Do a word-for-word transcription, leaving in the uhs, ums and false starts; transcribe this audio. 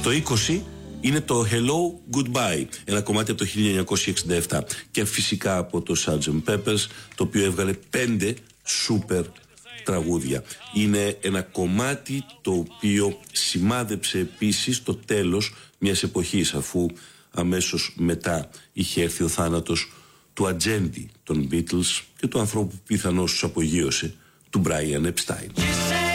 Στο είκοσι είναι το Hello Goodbye, ένα κομμάτι από το χίλια εννιακόσια εξήντα επτά, και φυσικά από το σάρτζεντ Peppers, το οποίο έβγαλε πέντε σούπερ τραγούδια. Είναι ένα κομμάτι το οποίο σημάδεψε επίσης το τέλος μιας εποχής, αφού αμέσως μετά είχε έρθει ο θάνατος του ατζέντη των Beatles και του ανθρώπου που πιθανώς τους απογείωσε, του Brian Epstein.